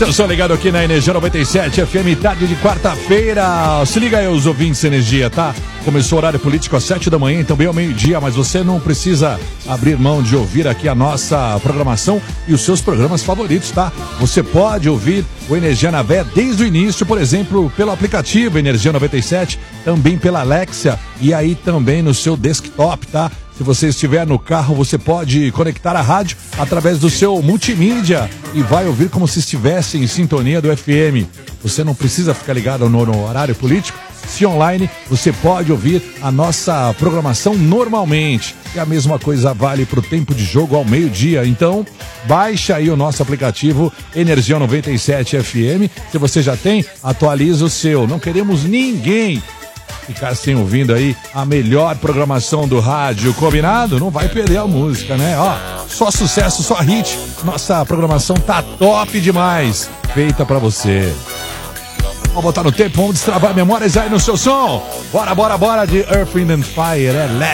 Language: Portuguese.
Eu sou ligado aqui na Energia 97 FM, tarde de quarta-feira. Se liga aí, os ouvintes Energia, tá? Começou o horário político às 7 da manhã, também ao meio-dia, mas você não precisa abrir mão de ouvir aqui a nossa programação e os seus programas favoritos, tá? Você pode ouvir o Energia na Vé desde o início, por exemplo, pelo aplicativo Energia 97, também pela Alexia e aí também no seu desktop, tá? Se você estiver no carro, você pode conectar a rádio através do seu multimídia e vai ouvir como se estivesse em sintonia do FM. Você não precisa ficar ligado no horário político. Se online, você pode ouvir a nossa programação normalmente. E a mesma coisa vale para o tempo de jogo ao meio-dia. Então, baixa aí o nosso aplicativo Energia 97 FM. Se você já tem, atualiza o seu. Não queremos ninguém ficar sem ouvindo aí a melhor programação do rádio, combinado? Não vai perder a música, né? Ó, só sucesso, só hit. Nossa programação tá top demais, feita pra você. Vamos botar no tempo, vamos destravar memórias aí no seu som. Bora, bora, bora de Earth, Wind and Fire,